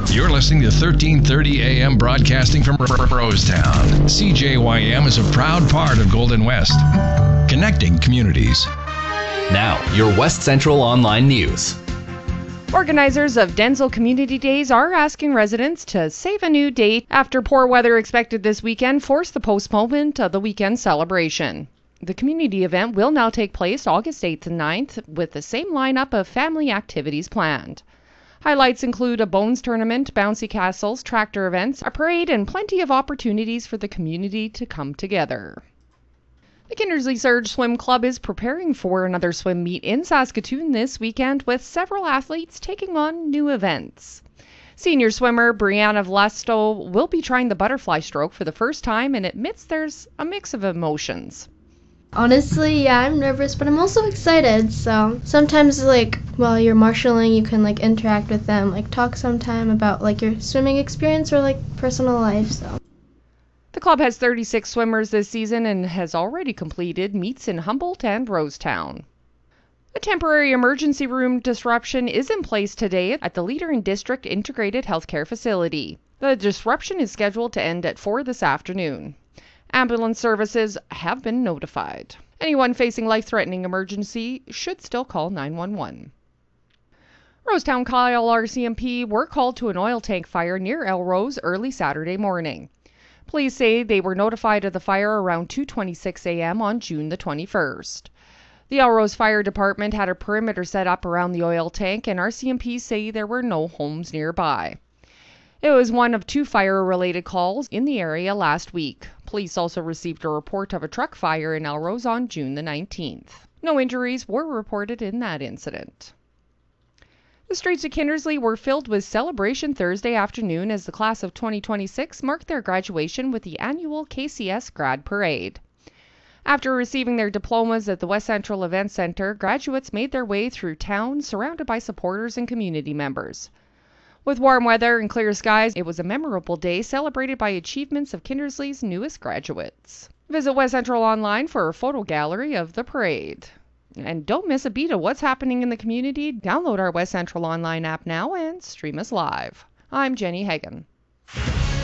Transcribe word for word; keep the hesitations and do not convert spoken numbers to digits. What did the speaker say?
You're listening to thirteen thirty A M broadcasting from Rosetown. C J Y M is a proud part of Golden West, connecting communities. Now, your West Central Online News. Organizers of Denzel Community Days are asking residents to save a new date after poor weather expected this weekend forced the postponement of the weekend celebration. The community event will now take place August eighth and ninth with the same lineup of family activities planned. Highlights include a bones tournament, bouncy castles, tractor events, a parade, and plenty of opportunities for the community to come together. The Kindersley Surge Swim Club is preparing for another swim meet in Saskatoon this weekend with several athletes taking on new events. Senior swimmer Brianna Vlasto will be trying the butterfly stroke for the first time and admits there's a mix of emotions. Honestly, yeah, I'm nervous, but I'm also excited. So sometimes, like, while you're marshalling, you can, like, interact with them, like, talk sometime about, like, your swimming experience or, like, personal life, so. The club has thirty-six swimmers this season and has already completed meets in Humboldt and Rosetown. A temporary emergency room disruption is in place today at the Leader in District Integrated Healthcare Facility. The disruption is scheduled to end at four this afternoon. Ambulance services have been notified. Anyone facing life-threatening emergency should still call nine one one. Rosetown Kyle R C M P were called to an oil tank fire near Elrose early Saturday morning. Police say they were notified of the fire around two twenty-six a m on June the twenty-first. The Elrose Fire Department had a perimeter set up around the oil tank, and R C M P say there were no homes nearby. It was one of two fire-related calls in the area last week. Police also received a report of a truck fire in Elrose on June the nineteenth. No injuries were reported in that incident. The streets of Kindersley were filled with celebration Thursday afternoon as the class of twenty twenty-six marked their graduation with the annual K C S Grad Parade. After receiving their diplomas at the West Central Event Center, graduates made their way through town surrounded by supporters and community members. With warm weather and clear skies, it was a memorable day celebrated by achievements of Kindersley's newest graduates. Visit West Central Online for a photo gallery of the parade. And don't miss a beat of what's happening in the community. Download our West Central Online app now and stream us live. I'm Jenny Hagan.